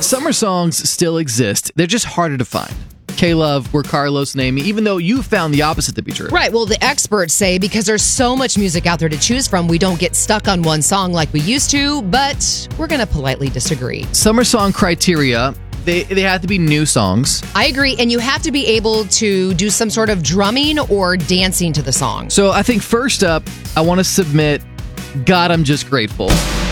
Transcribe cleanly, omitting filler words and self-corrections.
Summer songs still exist. They're just harder to find. K-Love, we're Carlos and Amy, even though you found the opposite to be true. Right. Well, the experts say because there's so much music out there to choose from, we don't get stuck on one song like we used to, but we're going to politely disagree. Summer song criteria, they have to be new songs. I agree. And you have to be able to do some sort of drumming or dancing to the song. So I think first up, I want to submit God, I'm Just Grateful.